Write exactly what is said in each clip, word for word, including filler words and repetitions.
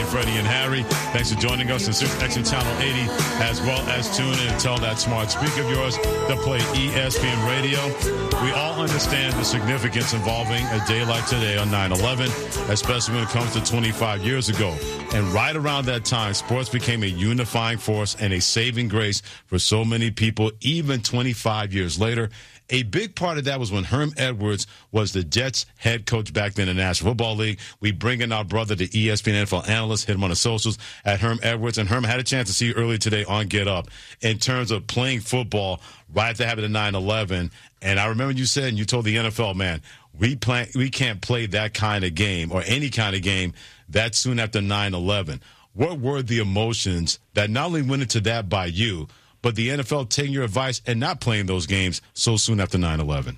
Freddie and Harry. Thanks for joining us on Sirius X M Channel eighty, as well as tune in and tell that smart speaker of yours to play E S P N Radio. We all understand the significance involving a day like today on nine eleven, especially when it comes to twenty-five years ago. And right around that time, sports became a unifying force and a saving grace for so many people, even twenty-five years later. A big part of that was when Herm Edwards was the Jets head coach back then in the National Football League. We bring in our brother, the E S P N N F L analyst, hit him on the socials at Herm Edwards. And Herm had a chance to see you earlier today on Get Up in terms of playing football right after having a nine eleven. And I remember you said, and you told the N F L, man, we play, we can't play that kind of game or any kind of game that soon after nine eleven. What were the emotions that not only went into that by you, but the N F L taking your advice and not playing those games so soon after nine eleven?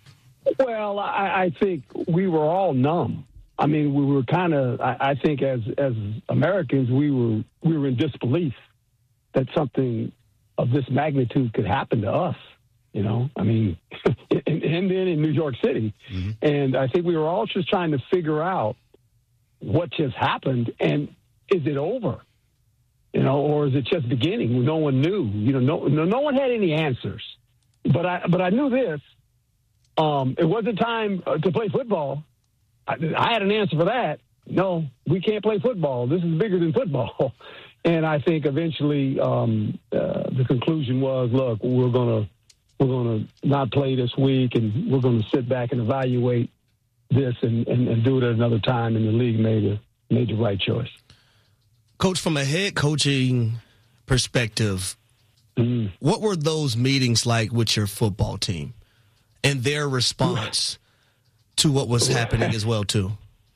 Well, I, I think we were all numb. I mean, we were kind of, I, I think as as Americans, we were we were in disbelief that something of this magnitude could happen to us, you know? I mean, and, and then in New York City. Mm-hmm. And I think we were all just trying to figure out what just happened, and is it over? You know, or is it just beginning? No one knew. You know, no, no, no one had any answers. But I, but I knew this. Um, it wasn't time to play football. I, I had an answer for that. No, we can't play football. This is bigger than football. And I think eventually um, uh, the conclusion was, look, we're gonna we're gonna not play this week, and we're gonna sit back and evaluate this and, and, and do it at another time. And the league made a, made the right choice. Coach, from a head coaching perspective, mm. what were those meetings like with your football team and their response to what was happening as well, too?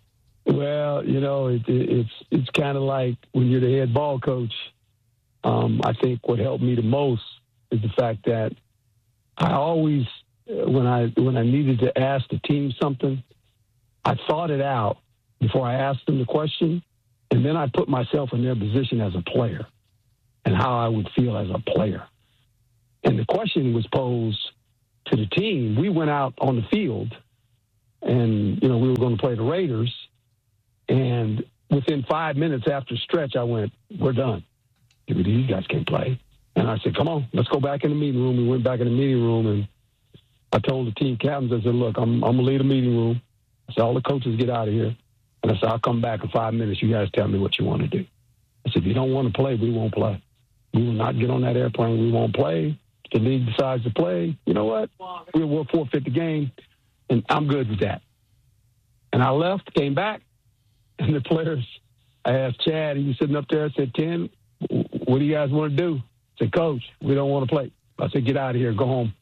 Well, you know, it, it, it's it's kind of like when you're the head ball coach. Um, I think what helped me the most is the fact that I always, when I when I needed to ask the team something, I thought it out before I asked them the question. And then I put myself in their position as a player and how I would feel as a player. And the question was posed to the team. We went out on the field and, you know, we were going to play the Raiders. And within five minutes after stretch, I went, we're done. These guys can't play. And I said, come on, let's go back in the meeting room. We went back in the meeting room, and I told the team captains, I said, look, I'm, I'm going to leave the meeting room. I said, all the coaches get out of here. And I said, I'll come back in five minutes. You guys tell me what you want to do. I said, if you don't want to play, we won't play. We will not get on that airplane. We won't play. If the league decides to play, you know what? We'll, we'll forfeit the game, and I'm good with that. And I left, came back, and the players, I asked Chad, he was sitting up there, I said, Ken, what do you guys want to do? I said, Coach, we don't want to play. I said, get out of here. Go home.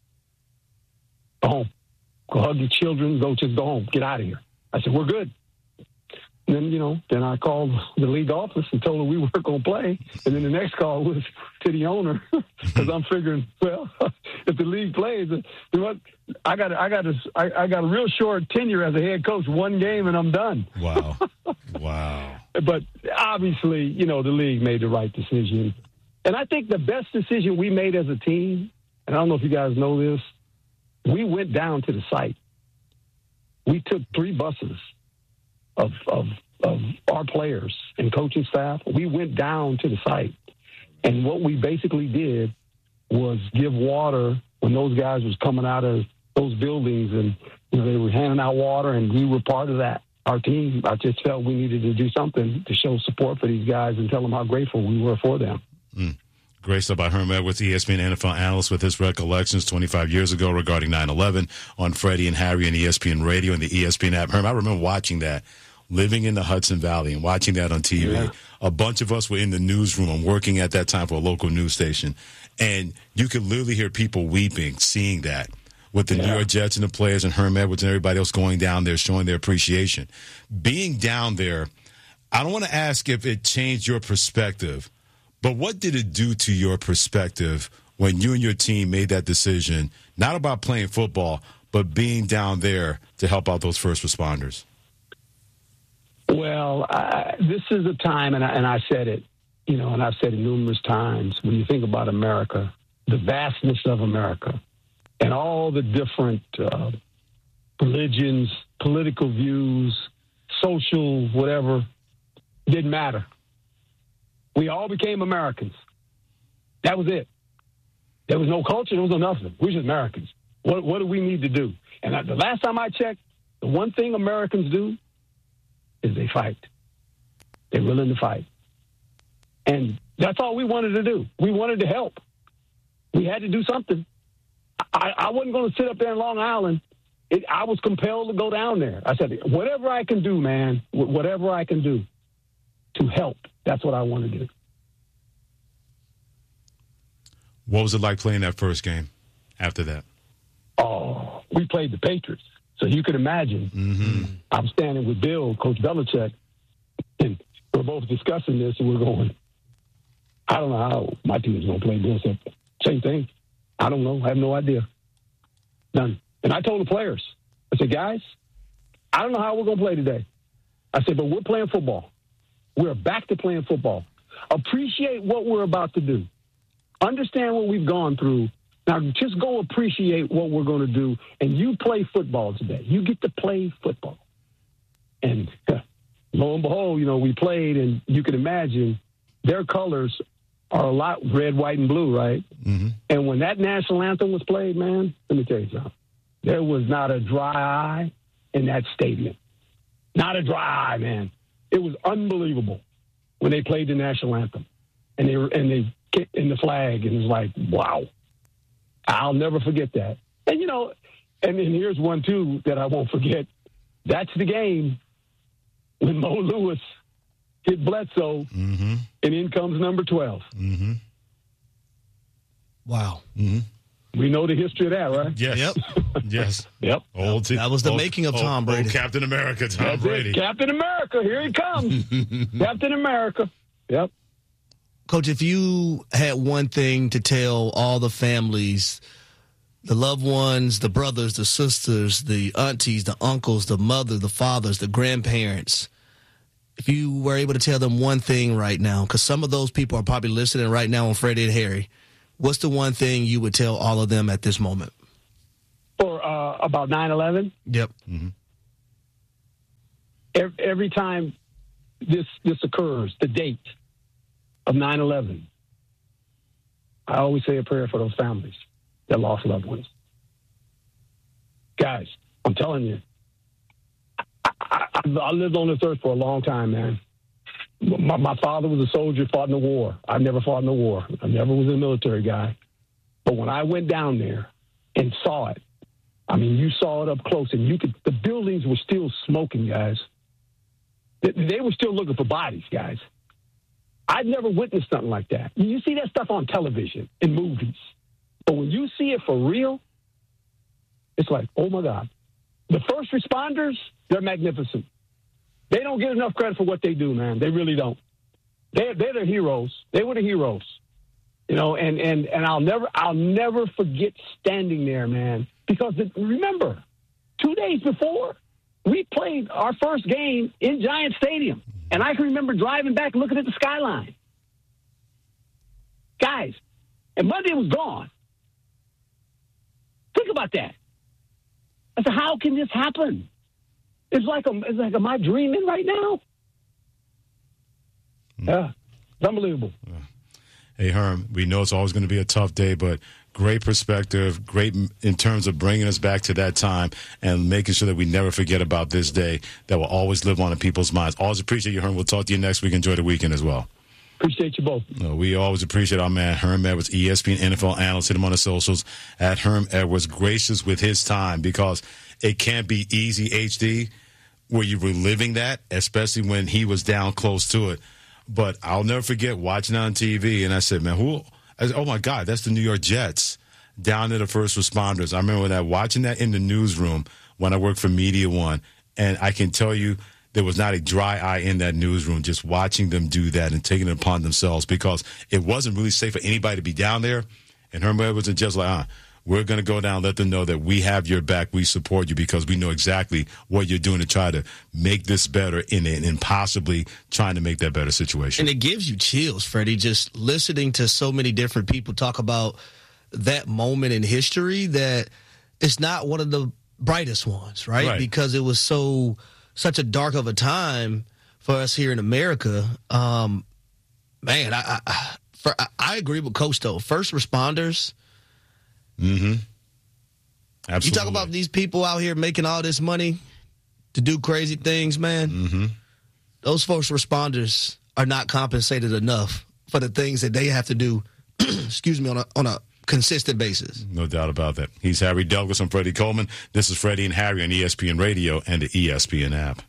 Go home. Go hug your children. Go just go home. Get out of here. I said, we're good. And then, you know, then I called the league office and told them we weren't going to play. And then the next call was to the owner, because I'm figuring, well, if the league plays, you know what? I got, I got, a, I, I got a real short tenure as a head coach, one game, and I'm done. Wow, wow. But obviously, you know, the league made the right decision, and I think the best decision we made as a team, and I don't know if you guys know this, we went down to the site. We took three buses of, of, of our players and coaching staff. We went down to the site. And what we basically did was give water when those guys was coming out of those buildings, and you know, they were handing out water, and we were part of that. Our team, I just felt we needed to do something to show support for these guys and tell them how grateful we were for them. Mm. Great stuff by Herm Edwards, E S P N N F L analyst, with his recollections twenty-five years ago regarding nine eleven on Freddie and Harry and E S P N Radio and the E S P N app. Herm, I remember watching that, living in the Hudson Valley and watching that on T V. Yeah. A bunch of us were in the newsroom. I'm working at that time for a local news station. And you could literally hear people weeping, seeing that, with the yeah. New York Jets and the players and Herm Edwards and everybody else going down there, showing their appreciation. Being down there, I don't want to ask if it changed your perspective, but what did it do to your perspective when you and your team made that decision, not about playing football, but being down there to help out those first responders? Well, I, this is a time, and I, and I said it, you know, and I've said it numerous times, when you think about America, the vastness of America, and all the different uh, religions, political views, social, whatever, didn't matter. We all became Americans. That was it. There was no culture. There was no nothing. We're just Americans. What, what do we need to do? And I, the last time I checked, the one thing Americans do is they fight. They're willing to fight. And that's all we wanted to do. We wanted to help. We had to do something. I, I wasn't going to sit up there in Long Island. It, I was compelled to go down there. I said, whatever I can do, man, whatever I can do to help, that's what I want to do. What was it like playing that first game after that? Oh, we played the Patriots. So you can imagine, mm-hmm. I'm standing with Bill, Coach Belichick, and we're both discussing this, and we're going, I don't know how my team is going to play. Bill said, same thing. I don't know. I have no idea. None. And I told the players, I said, guys, I don't know how we're going to play today. I said, but we're playing football. We're back to playing football. Appreciate what we're about to do. Understand what we've gone through. Now, just go appreciate what we're going to do, and you play football today. You get to play football. And uh, lo and behold, you know, we played, and you can imagine their colors are a lot red, white, and blue, right? Mm-hmm. And when that national anthem was played, man, let me tell you something. There was not a dry eye in that stadium. Not a dry eye, man. It was unbelievable when they played the national anthem. And they were, and they kicked in the flag, and it was like, wow. I'll never forget that. And, you know, and then here's one, too, that I won't forget. That's the game when Mo Lewis hit Bledsoe, mm-hmm. and in comes number twelve. Mm-hmm. Wow. Mm-hmm. We know the history of that, right? Yes. Yep. yes. Yep. Old t- that was the old, making of old, Tom Brady. Old Captain America, Tom That's Brady. it. Captain America, here he comes. Captain America. Yep. Coach, if you had one thing to tell all the families, the loved ones, the brothers, the sisters, the aunties, the uncles, the mother, the fathers, the grandparents, if you were able to tell them one thing right now, because some of those people are probably listening right now on Freddie and Harry, what's the one thing you would tell all of them at this moment? For uh, about nine eleven? Yep. Mm-hmm. Every, every time this this occurs, the date of nine eleven, I always say a prayer for those families that lost loved ones. Guys, I'm telling you, I, I, I lived on this earth for a long time, man. My, my father was a soldier, fought in the war. I never fought in the war. I never was a military guy. But when I went down there and saw it, I mean, you saw it up close, and you could. The buildings were still smoking, guys. They, they were still looking for bodies, guys. I've never witnessed something like that. You see that stuff on television, in movies. But when you see it for real, it's like, oh, my God. The first responders, they're magnificent. They don't get enough credit for what they do, man. They really don't. They're, they're the heroes. They were the heroes. You know, and, and, and I'll never I'll never forget standing there, man. Because the, remember, two days before, we played our first game in Giant Stadium. And I can remember driving back looking at the skyline. Guys, and Monday was gone. Think about that. I said, how can this happen? It's like, a, it's like, am I dreaming right now? Mm. Yeah, it's unbelievable. Yeah. Hey, Herm, we know it's always going to be a tough day, but great perspective, great in terms of bringing us back to that time and making sure that we never forget about this day that will always live on in people's minds. Always appreciate you, Herm. We'll talk to you next week. Enjoy the weekend as well. Appreciate you both. No, we always appreciate our man, Herm Edwards, E S P N N F L analyst. Hit him on the socials at Herm Edwards. Gracious with his time because it can't be easy, H D, where you're reliving that, especially when he was down close to it. But I'll never forget watching on T V, and I said, man, who? I said, oh, my God, that's the New York Jets down to the first responders. I remember that watching that in the newsroom when I worked for Media One, and I can tell you there was not a dry eye in that newsroom just watching them do that and taking it upon themselves because it wasn't really safe for anybody to be down there. And Herm Edwards and just like, ah, we're going to go down, let them know that we have your back, we support you because we know exactly what you're doing to try to make this better in it and possibly trying to make that better situation. And it gives you chills, Freddie, just listening to so many different people talk about that moment in history that it's not one of the brightest ones, right? Right. Because it was so such a dark of a time for us here in America. Um, Man, I I, for, I agree with Coach, though. First responders. Mm-hmm. Absolutely. You talk about these people out here making all this money to do crazy things, man. Mm-hmm. Those first responders are not compensated enough for the things that they have to do, excuse me, on a on a consistent basis. No doubt about that. He's Harry Douglas. I'm Freddie Coleman. This is Freddie and Harry on E S P N Radio and the E S P N app.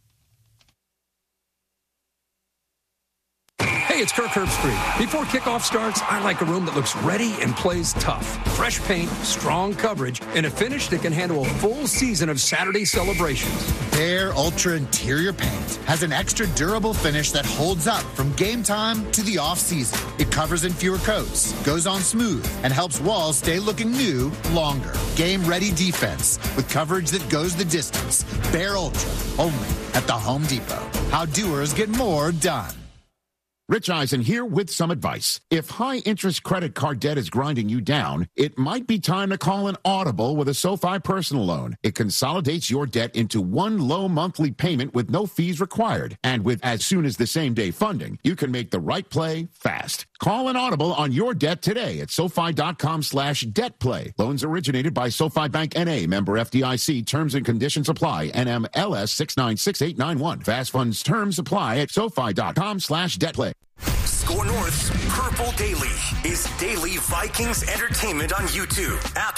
Hey, it's Kirk Herbstreit. Before kickoff starts, I like a room that looks ready and plays tough. Fresh paint, strong coverage, and a finish that can handle a full season of Saturday celebrations. Behr Ultra Interior Paint has an extra durable finish that holds up from game time to the off-season. It covers in fewer coats, goes on smooth, and helps walls stay looking new longer. Game-ready defense with coverage that goes the distance. Behr Ultra, only at the Home Depot. How doers get more done. Rich Eisen here with some advice. If high-interest credit card debt is grinding you down, it might be time to call an audible with a SoFi personal loan. It consolidates your debt into one low monthly payment with no fees required. And with as soon as the same-day funding, you can make the right play fast. Call an audible on your debt today at SoFi.com slash debt play. Loans originated by SoFi Bank N A, member F D I C. Terms and conditions apply. N M L S six nine six eight nine one. Fast funds terms apply at SoFi.com slash debt play. Score North's Purple Daily is daily Vikings entertainment on YouTube. App